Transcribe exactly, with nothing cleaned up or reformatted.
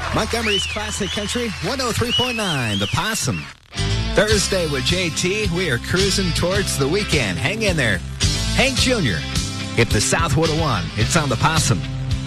Montgomery's Classic Country, one oh three point nine, The Possum. Thursday with J T, we are cruising towards the weekend. Hang in there. Hank Junior Hit the South one oh one. It's on The Possum.